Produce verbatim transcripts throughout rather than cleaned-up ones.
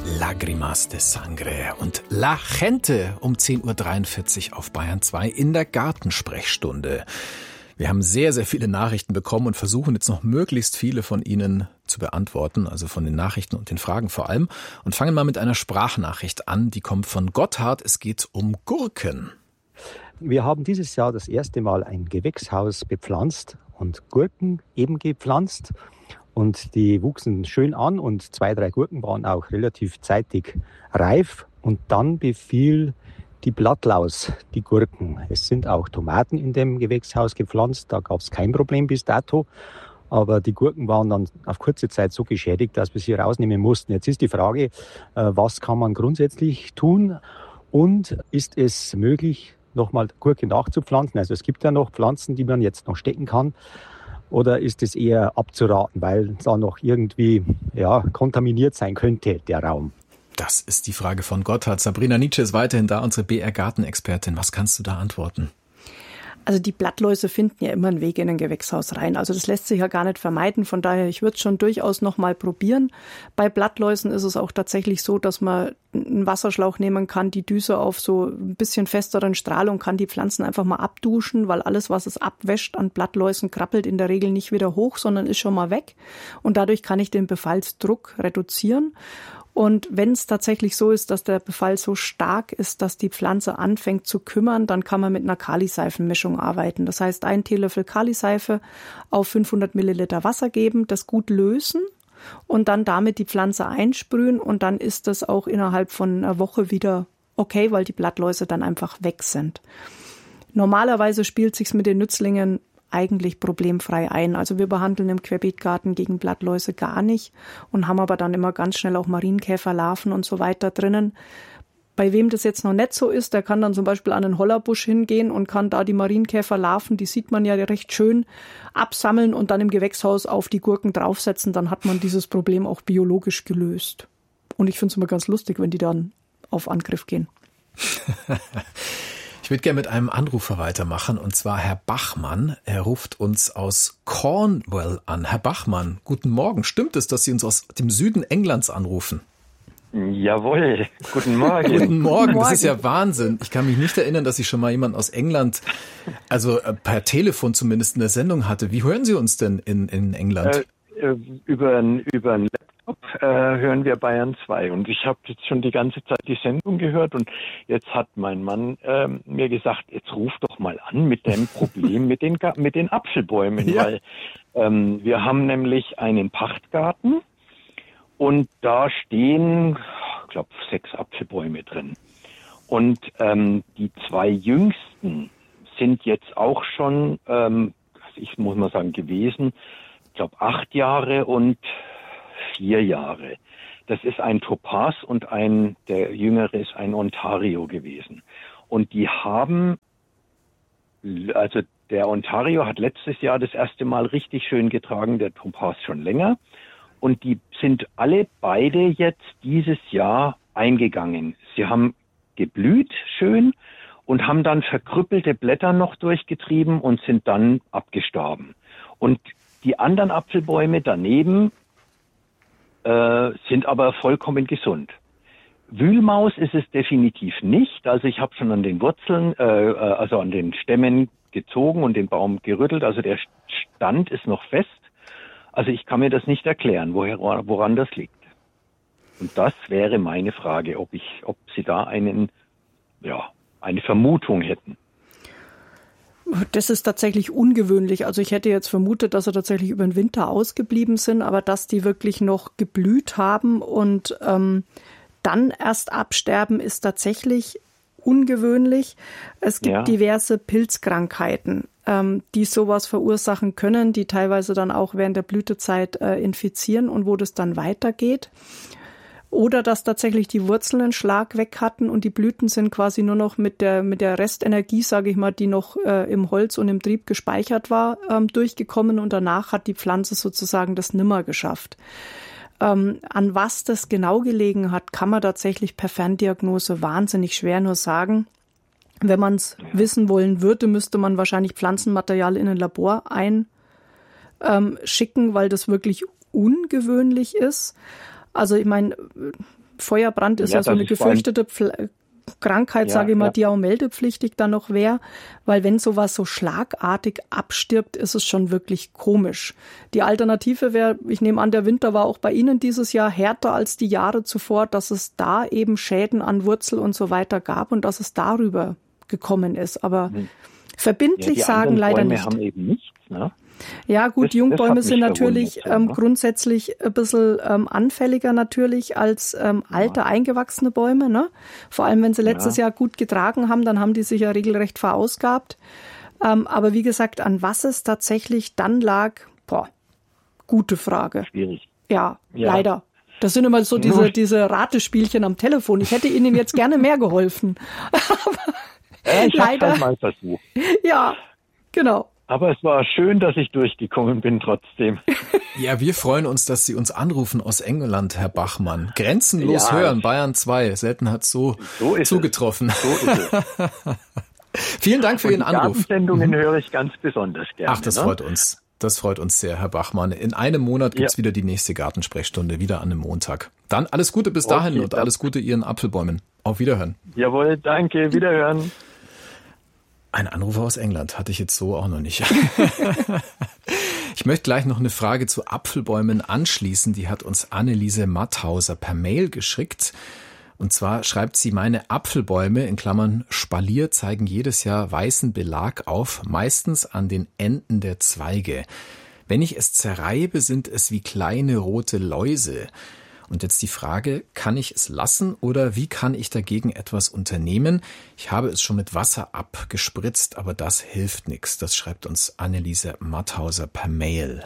Lágrimas de Sangre und La Gente um zehn Uhr dreiundvierzig auf Bayern zwei in der Gartensprechstunde. Wir haben sehr, sehr viele Nachrichten bekommen und versuchen jetzt noch möglichst viele von Ihnen zu beantworten, also von den Nachrichten und den Fragen vor allem. Und fangen mal mit einer Sprachnachricht an, die kommt von Gotthard. Es geht um Gurken. Wir haben dieses Jahr das erste Mal ein Gewächshaus bepflanzt und Gurken eben gepflanzt. Und die wuchsen schön an und zwei, drei Gurken waren auch relativ zeitig reif. Und dann befiel die Blattlaus die Gurken. Es sind auch Tomaten in dem Gewächshaus gepflanzt, da gab es kein Problem bis dato. Aber die Gurken waren dann auf kurze Zeit so geschädigt, dass wir sie rausnehmen mussten. Jetzt ist die Frage, was kann man grundsätzlich tun? Und ist es möglich, nochmal Gurke nachzupflanzen? Also es gibt ja noch Pflanzen, die man jetzt noch stecken kann. Oder ist es eher abzuraten, weil da noch irgendwie ja, kontaminiert sein könnte, der Raum? Das ist die Frage von Gotthard. Sabrina Nitsche ist weiterhin da, unsere B R-Gartenexpertin. Was kannst du da antworten? Also die Blattläuse finden ja immer einen Weg in ein Gewächshaus rein. Also das lässt sich ja gar nicht vermeiden. Von daher, ich würde es schon durchaus noch mal probieren. Bei Blattläusen ist es auch tatsächlich so, dass man einen Wasserschlauch nehmen kann, die Düse auf so ein bisschen festeren Strahl und kann die Pflanzen einfach mal abduschen, weil alles, was es abwäscht an Blattläusen, krabbelt in der Regel nicht wieder hoch, sondern ist schon mal weg. Und dadurch kann ich den Befallsdruck reduzieren. Und wenn es tatsächlich so ist, dass der Befall so stark ist, dass die Pflanze anfängt zu kümmern, dann kann man mit einer Kaliseifenmischung arbeiten. Das heißt, ein Teelöffel Kaliseife auf fünfhundert Milliliter Wasser geben, das gut lösen und dann damit die Pflanze einsprühen. Und dann ist das auch innerhalb von einer Woche wieder okay, weil die Blattläuse dann einfach weg sind. Normalerweise spielt sich's mit den Nützlingen eigentlich problemfrei ein. Also wir behandeln im Querbeetgarten gegen Blattläuse gar nicht und haben aber dann immer ganz schnell auch Marienkäferlarven und so weiter drinnen. Bei wem das jetzt noch nicht so ist, der kann dann zum Beispiel an einen Hollerbusch hingehen und kann da die Marienkäferlarven, die sieht man ja recht schön, absammeln und dann im Gewächshaus auf die Gurken draufsetzen. Dann hat man dieses Problem auch biologisch gelöst. Und ich finde es immer ganz lustig, wenn die dann auf Angriff gehen. Ich würde gerne mit einem Anrufer weitermachen, und zwar Herr Bachmann. Er ruft uns aus Cornwall an. Herr Bachmann, guten Morgen. Stimmt es, dass Sie uns aus dem Süden Englands anrufen? Jawohl, guten Morgen. Guten Morgen, das ist ja Wahnsinn. Ich kann mich nicht erinnern, dass ich schon mal jemanden aus England, also per Telefon zumindest, in der Sendung hatte. Wie hören Sie uns denn in, in England? Äh, über über einen Laptop äh, hören wir Bayern zwei. Und ich habe jetzt schon die ganze Zeit die Sendung gehört und jetzt hat mein Mann äh, mir gesagt, jetzt ruf doch mal an mit dem Problem mit den mit den Apfelbäumen, ja. Weil ähm, wir haben nämlich einen Pachtgarten und da stehen, ich glaube, sechs Apfelbäume drin. Und ähm, die zwei jüngsten sind jetzt auch schon, ähm, ich muss mal sagen, gewesen, ich glaube, acht Jahre und vier Jahre. Das ist ein Topaz und ein, der jüngere ist ein Ontario gewesen. Und die haben, also der Ontario hat letztes Jahr das erste Mal richtig schön getragen, der Topaz schon länger. Und die sind alle beide jetzt dieses Jahr eingegangen. Sie haben geblüht schön und haben dann verkrüppelte Blätter noch durchgetrieben und sind dann abgestorben. Und die anderen Apfelbäume daneben äh, sind aber vollkommen gesund. Wühlmaus ist es definitiv nicht. Also ich habe schon an den Wurzeln, äh, also an den Stämmen gezogen und den Baum gerüttelt. Also der Stand ist noch fest. Also ich kann mir das nicht erklären, woher, woran das liegt. Und das wäre meine Frage, ob ich, ob Sie da einen, ja, eine Vermutung hätten. Das ist tatsächlich ungewöhnlich. Also ich hätte jetzt vermutet, dass sie tatsächlich über den Winter ausgeblieben sind, aber dass die wirklich noch geblüht haben und ähm, dann erst absterben, ist tatsächlich ungewöhnlich. Es gibt ja diverse Pilzkrankheiten, ähm, die sowas verursachen können, die teilweise dann auch während der Blütezeit äh, infizieren und wo das dann weitergeht. Oder dass tatsächlich die Wurzeln einen Schlag weg hatten und die Blüten sind quasi nur noch mit der mit der Restenergie, sage ich mal, die noch äh, im Holz und im Trieb gespeichert war, ähm, durchgekommen und danach hat die Pflanze sozusagen das nimmer geschafft. Ähm, an was das genau gelegen hat, kann man tatsächlich per Ferndiagnose wahnsinnig schwer nur sagen. Wenn man es wissen wollen würde, müsste man wahrscheinlich Pflanzenmaterial in ein Labor einschicken, weil das wirklich ungewöhnlich ist. Also ich meine, Feuerbrand ist ja, ja so eine gefürchtete Pfl- Krankheit, ja, sage ich mal, ja. die auch meldepflichtig dann noch wäre, weil wenn sowas so schlagartig abstirbt, ist es schon wirklich komisch. Die Alternative wäre, ich nehme an, der Winter war auch bei Ihnen dieses Jahr härter als die Jahre zuvor, dass es da eben Schäden an Wurzel und so weiter gab und dass es darüber gekommen ist. Aber hm. verbindlich ja, sagen leider Bäume nicht. haben eben nichts, ne? Ja gut, das, Jungbäume das sind natürlich ähm, ne? grundsätzlich ein bisschen ähm, anfälliger natürlich als ähm, alte, ja. eingewachsene Bäume. Ne? Vor allem, wenn sie letztes ja. Jahr gut getragen haben, dann haben die sich ja regelrecht verausgabt. Ähm, aber wie gesagt, an was es tatsächlich dann lag, boah, gute Frage. Schwierig. Ja, ja. leider. Das sind immer so diese, diese Ratespielchen am Telefon. Ich hätte Ihnen jetzt gerne mehr geholfen. Aber ja, ich leider. Halt mal versucht. Ja, genau. Aber es war schön, dass ich durchgekommen bin trotzdem. Ja, wir freuen uns, dass Sie uns anrufen aus England, Herr Bachmann. Grenzenlos ja, hören, Bayern zwei. Selten hat es so, so zugetroffen. So ist es. Vielen Dank für Und Ihren Anruf. Gartensendungen mhm. höre ich ganz besonders gerne. Ach, das ne? freut uns. Das freut uns sehr, Herr Bachmann. In einem Monat gibt's ja. wieder die nächste Gartensprechstunde, wieder an einem Montag. Dann alles Gute bis dahin okay, und alles Gute Ihren Apfelbäumen. Auf Wiederhören. Jawohl, danke. Wiederhören. Ein Anrufer aus England hatte ich jetzt so auch noch nicht. Ich möchte gleich noch eine Frage zu Apfelbäumen anschließen. Die hat uns Anneliese Matthauser per Mail geschickt. Und zwar schreibt sie, meine Apfelbäume, in Klammern Spalier, zeigen jedes Jahr weißen Belag auf, meistens an den Enden der Zweige. Wenn ich es zerreibe, sind es wie kleine rote Läuse. Und jetzt die Frage, kann ich es lassen oder wie kann ich dagegen etwas unternehmen? Ich habe es schon mit Wasser abgespritzt, aber das hilft nichts. Das schreibt uns Anneliese Matthauser per Mail.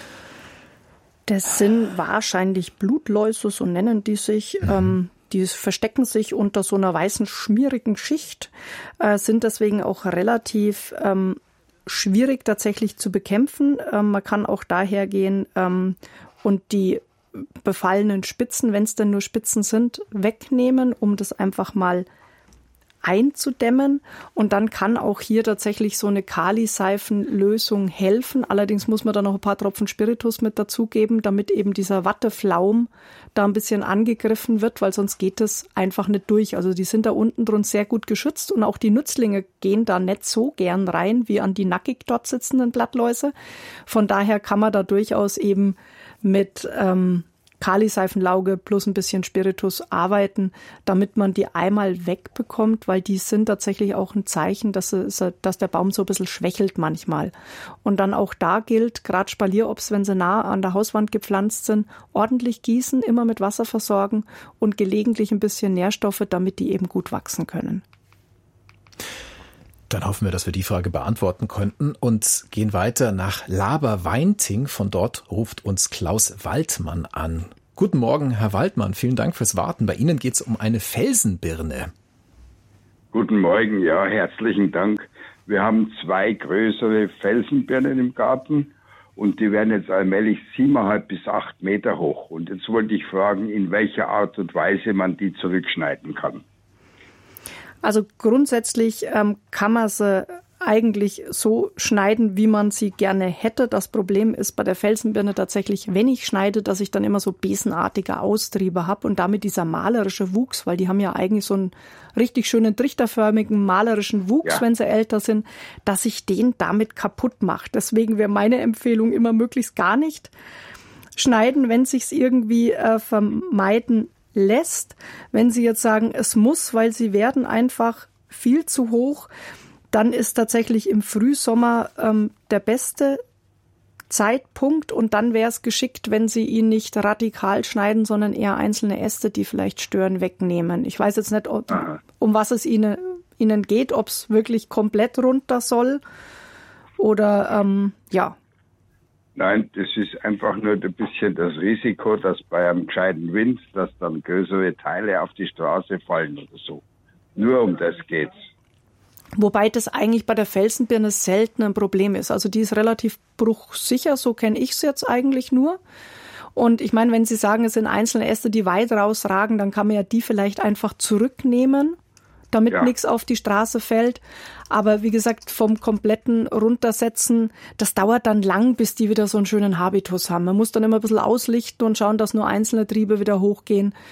Das sind wahrscheinlich Blutläuse, so nennen die sich. Mhm. Ähm, die verstecken sich unter so einer weißen, schmierigen Schicht, äh, sind deswegen auch relativ ähm, schwierig tatsächlich zu bekämpfen. Ähm, man kann auch daher gehen ähm, und die befallenen Spitzen, wenn es denn nur Spitzen sind, wegnehmen, um das einfach mal einzudämmen. Und dann kann auch hier tatsächlich so eine Kaliseifenlösung helfen. Allerdings muss man da noch ein paar Tropfen Spiritus mit dazugeben, damit eben dieser Watteflaum da ein bisschen angegriffen wird, weil sonst geht es einfach nicht durch. Also die sind da unten drin sehr gut geschützt und auch die Nützlinge gehen da nicht so gern rein wie an die nackig dort sitzenden Blattläuse. Von daher kann man da durchaus eben mit ähm, Kaliseifenlauge plus ein bisschen Spiritus arbeiten, damit man die einmal wegbekommt, weil die sind tatsächlich auch ein Zeichen, dass, es, dass der Baum so ein bisschen schwächelt manchmal. Und dann auch da gilt, gerade Spalierobst, wenn sie nah an der Hauswand gepflanzt sind, ordentlich gießen, immer mit Wasser versorgen und gelegentlich ein bisschen Nährstoffe, damit die eben gut wachsen können. Dann hoffen wir, dass wir die Frage beantworten konnten und gehen weiter nach Laberweinting. Von dort ruft uns Klaus Waldmann an. Guten Morgen, Herr Waldmann. Vielen Dank fürs Warten. Bei Ihnen geht es um eine Felsenbirne. Guten Morgen, ja, herzlichen Dank. Wir haben zwei größere Felsenbirnen im Garten und die werden jetzt allmählich siebeneinhalb bis acht Meter hoch. Und jetzt wollte ich fragen, in welcher Art und Weise man die zurückschneiden kann. Also grundsätzlich ähm, kann man sie eigentlich so schneiden, wie man sie gerne hätte. Das Problem ist bei der Felsenbirne tatsächlich, wenn ich schneide, dass ich dann immer so besenartige Austriebe habe und damit dieser malerische Wuchs, weil die haben ja eigentlich so einen richtig schönen trichterförmigen malerischen Wuchs, ja. wenn sie älter sind, dass ich den damit kaputt mache. Deswegen wäre meine Empfehlung immer möglichst gar nicht schneiden, wenn sich's irgendwie äh, vermeiden lässt. Wenn Sie jetzt sagen, es muss, weil sie werden einfach viel zu hoch, dann ist tatsächlich im Frühsommer ähm, der beste Zeitpunkt und dann wäre es geschickt, wenn Sie ihn nicht radikal schneiden, sondern eher einzelne Äste, die vielleicht stören, wegnehmen. Ich weiß jetzt nicht, ob, um was es Ihnen, Ihnen geht, ob es wirklich komplett runter soll oder ähm, ja. Nein, das ist einfach nur ein bisschen das Risiko, dass bei einem gescheiten Wind, dass dann größere Teile auf die Straße fallen oder so. Nur um das geht's. Wobei das eigentlich bei der Felsenbirne selten ein Problem ist. Also die ist relativ bruchsicher, so kenne ich es jetzt eigentlich nur. Und ich meine, wenn Sie sagen, es sind einzelne Äste, die weit rausragen, dann kann man ja die vielleicht einfach zurücknehmen, damit ja. nichts auf die Straße fällt. Aber wie gesagt, vom kompletten Runtersetzen, das dauert dann lang, bis die wieder so einen schönen Habitus haben. Man muss dann immer ein bisschen auslichten und schauen, dass nur einzelne Triebe wieder hochgehen.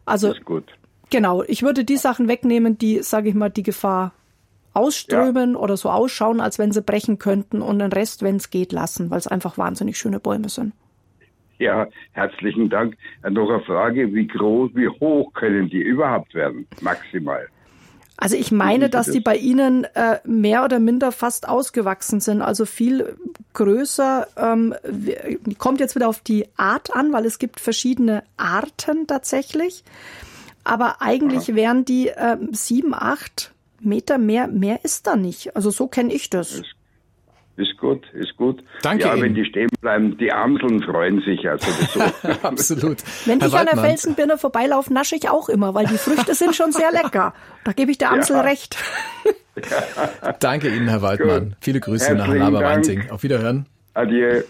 Also ist gut. Genau, ich würde die Sachen wegnehmen, die, sage ich mal, die Gefahr ausströmen ja. oder so ausschauen, als wenn sie brechen könnten, und den Rest, wenn es geht, lassen, weil es einfach wahnsinnig schöne Bäume sind. Ja, herzlichen Dank. Noch eine Frage, wie groß, wie hoch können die überhaupt werden, maximal? Also ich meine, dass die bei Ihnen äh, mehr oder minder fast ausgewachsen sind, also viel größer. Ähm, kommt jetzt wieder auf die Art an, weil es gibt verschiedene Arten tatsächlich. Aber eigentlich Aha. wären die äh, sieben, acht Meter, mehr, mehr ist da nicht. Also so kenne ich das. Ist, ist gut, ist gut. Danke Ja, Ihnen. Wenn die stehen bleiben, die Amseln freuen sich ja sowieso. Absolut. Wenn Herr ich an der Waldmann. Felsenbirne vorbeilaufe, nasche ich auch immer, weil die Früchte sind schon sehr lecker. Da gebe ich der Amsel Ja. recht. Danke Ihnen, Herr Waldmann. Gut. Viele Grüße Herzlichen nach Laberweinting. Dank. Auf Wiederhören. Adieu.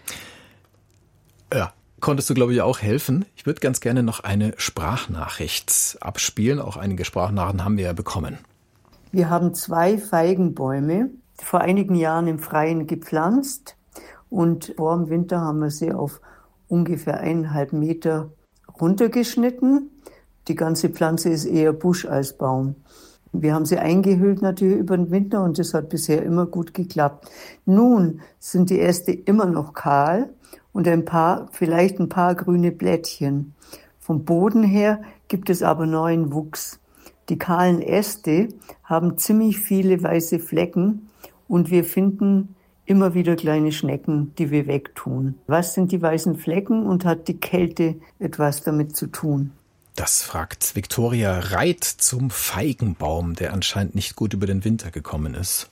Ja, konntest du, glaube ich, auch helfen. Ich würde ganz gerne noch eine Sprachnachricht abspielen. Auch einige Sprachnachrichten haben wir ja bekommen. Wir haben zwei Feigenbäume vor einigen Jahren im Freien gepflanzt, und vor dem Winter haben wir sie auf ungefähr eineinhalb Meter runtergeschnitten. Die ganze Pflanze ist eher Busch als Baum. Wir haben sie eingehüllt natürlich über den Winter, und das hat bisher immer gut geklappt. Nun sind die Äste immer noch kahl und ein paar, vielleicht ein paar grüne Blättchen. Vom Boden her gibt es aber neuen Wuchs. Die kahlen Äste haben ziemlich viele weiße Flecken, und wir finden immer wieder kleine Schnecken, die wir wegtun. Was sind die weißen Flecken, und hat die Kälte etwas damit zu tun? Das fragt Viktoria Reit zum Feigenbaum, der anscheinend nicht gut über den Winter gekommen ist.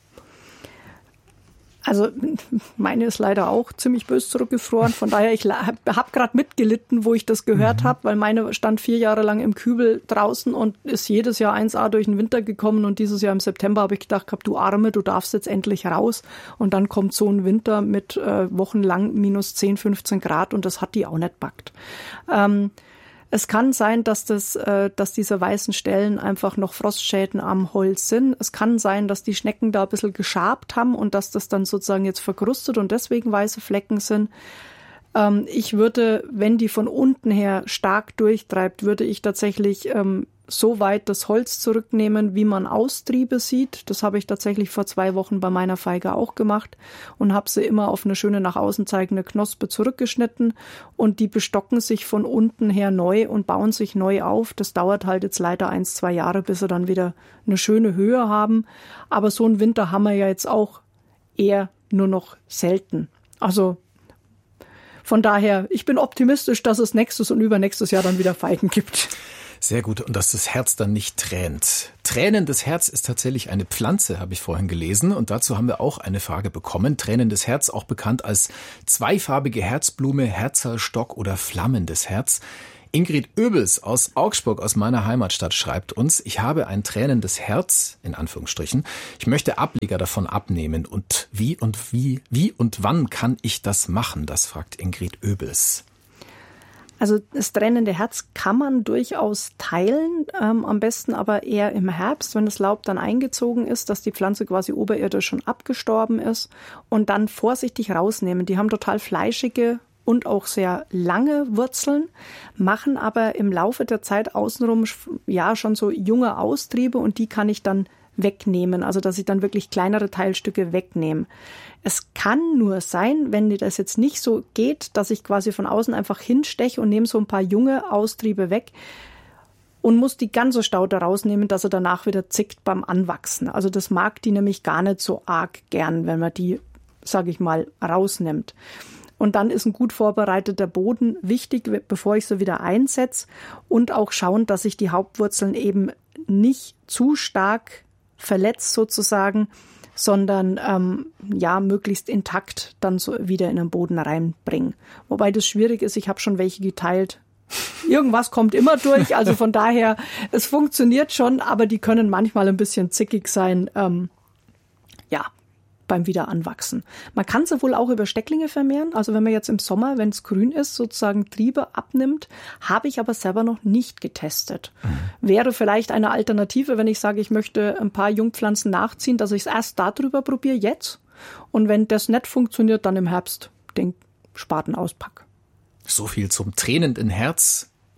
Also meine ist leider auch ziemlich bös zurückgefroren. Von daher, ich habe gerade mitgelitten, wo ich das gehört mhm. habe, weil meine stand vier Jahre lang im Kübel draußen und ist jedes Jahr eins A durch den Winter gekommen. Und dieses Jahr im September habe ich gedacht, du Arme, du darfst jetzt endlich raus. Und dann kommt so ein Winter mit äh, wochenlang minus zehn, fünfzehn Grad, und das hat die auch nicht backt. Ähm, Es kann sein, dass das, äh, dass diese weißen Stellen einfach noch Frostschäden am Holz sind. Es kann sein, dass die Schnecken da ein bisschen geschabt haben und dass das dann sozusagen jetzt verkrustet und deswegen weiße Flecken sind. Ähm, ich würde, wenn die von unten her stark durchtreibt, würde ich tatsächlich ähm, so weit das Holz zurücknehmen, wie man Austriebe sieht. Das habe ich tatsächlich vor zwei Wochen bei meiner Feige auch gemacht und habe sie immer auf eine schöne nach außen zeigende Knospe zurückgeschnitten, und die bestocken sich von unten her neu und bauen sich neu auf. Das dauert halt jetzt leider eins, zwei Jahre, bis sie dann wieder eine schöne Höhe haben. Aber so einen Winter haben wir ja jetzt auch eher nur noch selten. Also von daher, ich bin optimistisch, dass es nächstes und übernächstes Jahr dann wieder Feigen gibt. Sehr gut. Und dass das Herz dann nicht tränt. Tränendes Herz ist tatsächlich eine Pflanze, habe ich vorhin gelesen. Und dazu haben wir auch eine Frage bekommen. Tränendes Herz, auch bekannt als zweifarbige Herzblume, Herzerstock oder flammendes Herz. Ingrid Oebels aus Augsburg, aus meiner Heimatstadt, schreibt uns: Ich habe ein tränendes Herz, in Anführungsstrichen. Ich möchte Ableger davon abnehmen. Und wie und wie, wie und wann kann ich das machen? Das fragt Ingrid Oebels. Also das tränende Herz kann man durchaus teilen, ähm, am besten aber eher im Herbst, wenn das Laub dann eingezogen ist, dass die Pflanze quasi oberirdisch schon abgestorben ist, und dann vorsichtig rausnehmen. Die haben total fleischige und auch sehr lange Wurzeln, machen aber im Laufe der Zeit außenrum ja schon so junge Austriebe, und die kann ich dann wegnehmen, also dass ich dann wirklich kleinere Teilstücke wegnehme. Es kann nur sein, wenn das jetzt nicht so geht, dass ich quasi von außen einfach hinsteche und nehme so ein paar junge Austriebe weg und muss die ganze Staude rausnehmen, dass er danach wieder zickt beim Anwachsen. Also das mag die nämlich gar nicht so arg gern, wenn man die, sage ich mal, rausnimmt. Und dann ist ein gut vorbereiteter Boden wichtig, bevor ich sie wieder einsetze, und auch schauen, dass ich die Hauptwurzeln eben nicht zu stark verletzt sozusagen, sondern ähm, ja möglichst intakt dann so wieder in den Boden reinbringen. Wobei das schwierig ist, ich habe schon welche geteilt. Irgendwas kommt immer durch, also von daher, es funktioniert schon, aber die können manchmal ein bisschen zickig sein, ähm, ja, beim Wiederanwachsen. Man kann sie wohl auch über Stecklinge vermehren, also wenn man jetzt im Sommer, wenn es grün ist, sozusagen Triebe abnimmt, habe ich aber selber noch nicht getestet. Mhm. Wäre vielleicht eine Alternative, wenn ich sage, ich möchte ein paar Jungpflanzen nachziehen, dass ich es erst darüber probiere, jetzt, und wenn das nicht funktioniert, dann im Herbst den Spaten auspacke. So viel zum tränenden Herz.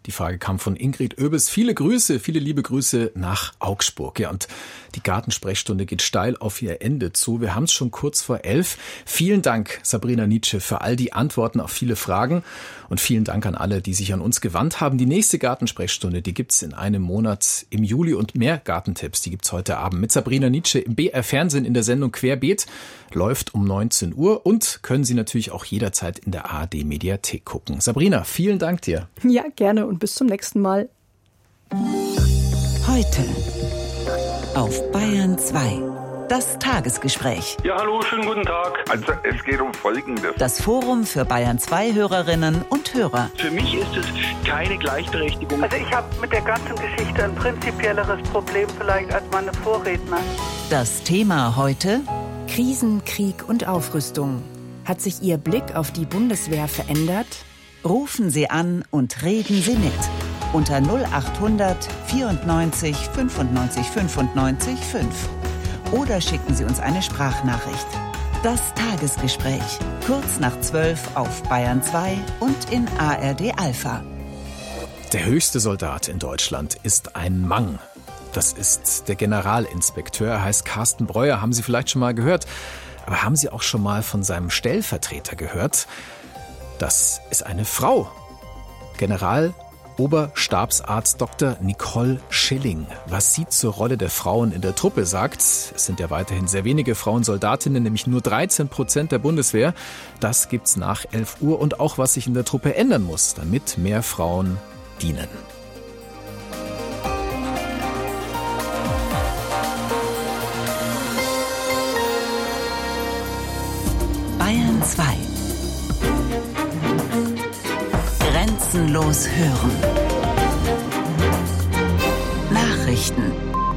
Die Frage kam von Ingrid Oebes. Viele Grüße, viele liebe Grüße nach Augsburg. Ja, und die Gartensprechstunde geht steil auf ihr Ende zu. Wir haben es schon kurz vor elf. Vielen Dank, Sabrina Nitzsche, für all die Antworten auf viele Fragen. Und vielen Dank an alle, die sich an uns gewandt haben. Die nächste Gartensprechstunde, die gibt's in einem Monat im Juli. Und mehr Gartentipps, die gibt's heute Abend mit Sabrina Nitzsche im B R Fernsehen in der Sendung Querbeet. Läuft um neunzehn Uhr und können Sie natürlich auch jederzeit in der A R D Mediathek gucken. Sabrina, vielen Dank dir. Ja, gerne und bis zum nächsten Mal. Heute auf Bayern zwei. Das Tagesgespräch. Ja, hallo, schönen guten Tag. Also es geht um Folgendes. Das Forum für Bayern zwei Hörerinnen und Hörer. Für mich ist es keine Gleichberechtigung. Also ich habe mit der ganzen Geschichte ein prinzipielleres Problem vielleicht als meine Vorredner. Das Thema heute: Krisen, Krieg und Aufrüstung. Hat sich Ihr Blick auf die Bundeswehr verändert? Rufen Sie an und reden Sie mit. Unter null acht hundert vierundneunzig fünfundneunzig fünfundneunzig fünf. Oder schicken Sie uns eine Sprachnachricht. Das Tagesgespräch. Kurz nach zwölf auf Bayern zwei und in A R D Alpha. Der höchste Soldat in Deutschland ist ein Mann. Das ist der Generalinspekteur. Er heißt Carsten Breuer. Haben Sie vielleicht schon mal gehört. Aber haben Sie auch schon mal von seinem Stellvertreter gehört? Das ist eine Frau. General Oberstabsarzt Doktor Nicole Schilling. Was sie zur Rolle der Frauen in der Truppe sagt, es sind ja weiterhin sehr wenige Frauensoldatinnen, nämlich nur dreizehn Prozent der Bundeswehr. Das gibt's nach elf Uhr und auch, was sich in der Truppe ändern muss, damit mehr Frauen dienen. Bayern zwei. Grenzenlos hören. Nachrichten.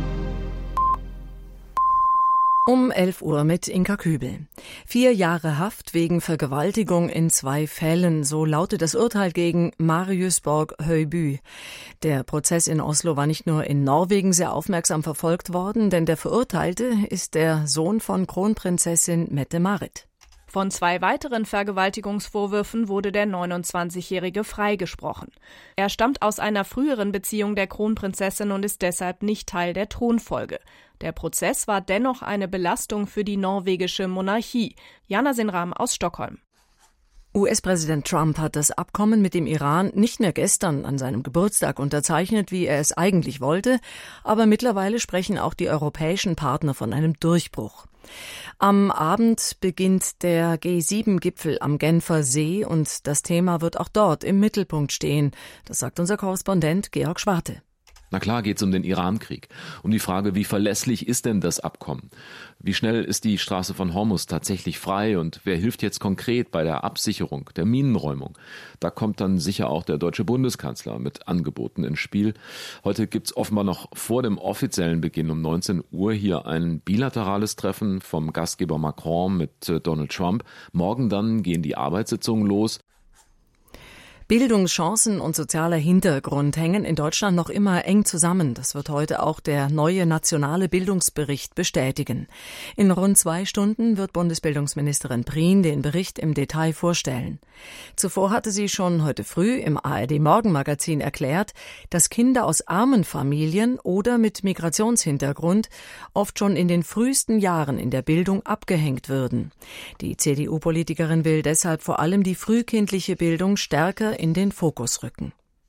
Um elf Uhr mit Inka Kübel. Vier Jahre Haft wegen Vergewaltigung in zwei Fällen, so lautet das Urteil gegen Marius Borg Høiby. Der Prozess in Oslo war nicht nur in Norwegen sehr aufmerksam verfolgt worden, denn der Verurteilte ist der Sohn von Kronprinzessin Mette-Marit. Von zwei weiteren Vergewaltigungsvorwürfen wurde der neunundzwanzigjährige freigesprochen. Er stammt aus einer früheren Beziehung der Kronprinzessin und ist deshalb nicht Teil der Thronfolge. Der Prozess war dennoch eine Belastung für die norwegische Monarchie. Jana Sinram aus Stockholm. U S-Präsident Trump hat das Abkommen mit dem Iran nicht nur gestern an seinem Geburtstag unterzeichnet, wie er es eigentlich wollte, aber mittlerweile sprechen auch die europäischen Partner von einem Durchbruch. Am Abend beginnt der G sieben Gipfel am Genfer See und das Thema wird auch dort im Mittelpunkt stehen. Das sagt unser Korrespondent Georg Schwarte. Na klar geht es um den Iran-Krieg, um die Frage, wie verlässlich ist denn das Abkommen? Wie schnell ist die Straße von Hormuz tatsächlich frei und wer hilft jetzt konkret bei der Absicherung, der Minenräumung? Da kommt dann sicher auch der deutsche Bundeskanzler mit Angeboten ins Spiel. Heute gibt es offenbar noch vor dem offiziellen Beginn um neunzehn Uhr hier ein bilaterales Treffen vom Gastgeber Macron mit Donald Trump. Morgen dann gehen die Arbeitssitzungen los. Bildungschancen und sozialer Hintergrund hängen in Deutschland noch immer eng zusammen. Das wird heute auch der neue nationale Bildungsbericht bestätigen. In rund zwei Stunden wird Bundesbildungsministerin Prien den Bericht im Detail vorstellen. Zuvor hatte sie schon heute früh im A R D-Morgenmagazin erklärt, dass Kinder aus armen Familien oder mit Migrationshintergrund oft schon in den frühesten Jahren in der Bildung abgehängt würden. Die C D U-Politikerin will deshalb vor allem die frühkindliche Bildung stärker in den Fokus rücken.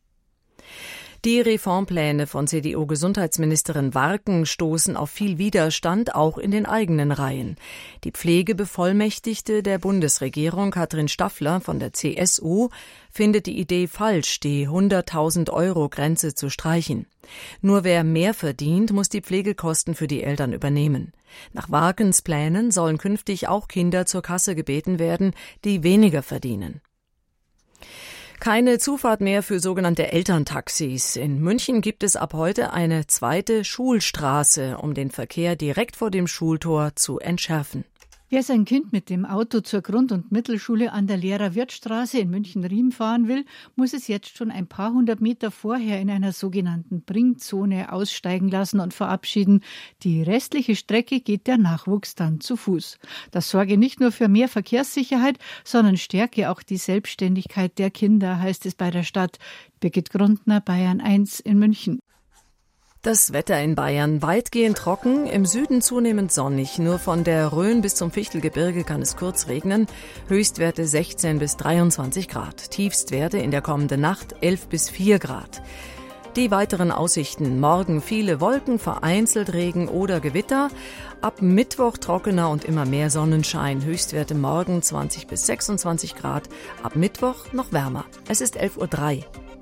Die Reformpläne von C D U-Gesundheitsministerin Warken stoßen auf viel Widerstand, auch in den eigenen Reihen. Die Pflegebevollmächtigte der Bundesregierung, Katrin Staffler von der C S U, findet die Idee falsch, die hunderttausend Euro Grenze zu streichen. Nur wer mehr verdient, muss die Pflegekosten für die Eltern übernehmen. Nach Warkens Plänen sollen künftig auch Kinder zur Kasse gebeten werden, die weniger verdienen. Keine Zufahrt mehr für sogenannte Elterntaxis. In München gibt es ab heute eine zweite Schulstraße, um den Verkehr direkt vor dem Schultor zu entschärfen. Wer sein Kind mit dem Auto zur Grund- und Mittelschule an der Lehrer-Wirth-Straße in München-Riem fahren will, muss es jetzt schon ein paar hundert Meter vorher in einer sogenannten Bringzone aussteigen lassen und verabschieden. Die restliche Strecke geht der Nachwuchs dann zu Fuß. Das sorge nicht nur für mehr Verkehrssicherheit, sondern stärke auch die Selbstständigkeit der Kinder, heißt es bei der Stadt. Birgit Grundner, Bayern eins in München. Das Wetter in Bayern weitgehend trocken, im Süden zunehmend sonnig. Nur von der Rhön bis zum Fichtelgebirge kann es kurz regnen. Höchstwerte sechzehn bis dreiundzwanzig Grad. Tiefstwerte in der kommenden Nacht elf bis vier Grad. Die weiteren Aussichten: Morgen viele Wolken, vereinzelt Regen oder Gewitter. Ab Mittwoch trockener und immer mehr Sonnenschein. Höchstwerte morgen zwanzig bis sechsundzwanzig Grad. Ab Mittwoch noch wärmer. Es ist elf Uhr drei.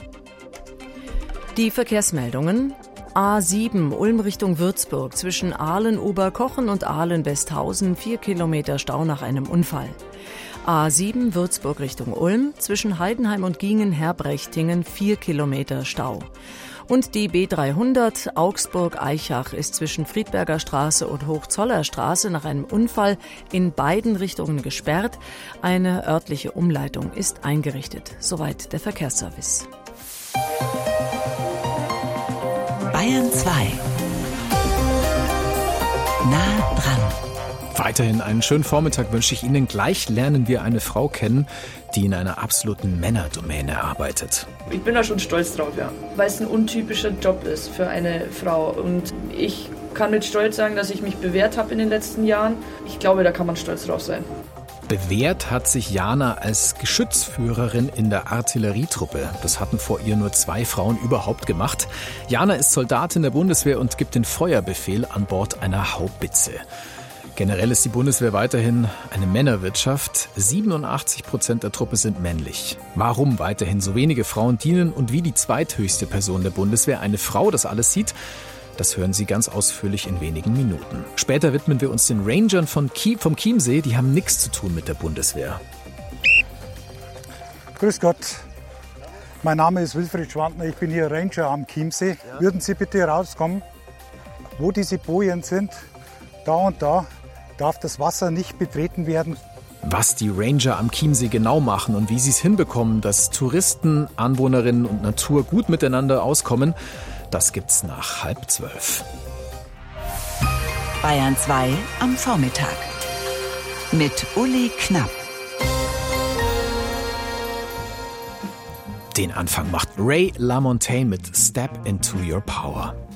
Die Verkehrsmeldungen. A sieben, Ulm Richtung Würzburg, zwischen Aalen-Oberkochen und Aalen-Westhausen, vier Kilometer Stau nach einem Unfall. A sieben, Würzburg Richtung Ulm, zwischen Heidenheim und Gingen-Herbrechtingen, vier Kilometer Stau. Und die B dreihundert, Augsburg-Eichach, ist zwischen Friedberger Straße und Hochzoller Straße nach einem Unfall in beiden Richtungen gesperrt. Eine örtliche Umleitung ist eingerichtet. Soweit der Verkehrsservice. Bayern zwei. Nah dran. Weiterhin einen schönen Vormittag wünsche ich Ihnen. Gleich lernen wir eine Frau kennen, die in einer absoluten Männerdomäne arbeitet. Ich bin da schon stolz drauf, ja. Weil es ein untypischer Job ist für eine Frau. Und ich kann mit Stolz sagen, dass ich mich bewährt habe in den letzten Jahren. Ich glaube, da kann man stolz drauf sein. Bewährt hat sich Jana als Geschützführerin in der Artillerietruppe. Das hatten vor ihr nur zwei Frauen überhaupt gemacht. Jana ist Soldatin der Bundeswehr und gibt den Feuerbefehl an Bord einer Haubitze. Generell ist die Bundeswehr weiterhin eine Männerwirtschaft. siebenundachtzig Prozent der Truppe sind männlich. Warum weiterhin so wenige Frauen dienen und wie die zweithöchste Person der Bundeswehr, eine Frau, das alles sieht, das hören Sie ganz ausführlich in wenigen Minuten. Später widmen wir uns den Rangern von Kiem, vom Chiemsee. Die haben nichts zu tun mit der Bundeswehr. Grüß Gott, mein Name ist Wilfried Schwantner. Ich bin hier Ranger am Chiemsee. Ja. Würden Sie bitte rauskommen, wo diese Bojen sind? Da und da darf das Wasser nicht betreten werden. Was die Ranger am Chiemsee genau machen und wie sie es hinbekommen, dass Touristen, Anwohnerinnen und Natur gut miteinander auskommen, das gibt's nach halb zwölf. Bayern zwei am Vormittag. Mit Uli Knapp. Den Anfang macht Ray LaMontagne mit Step into Your Power.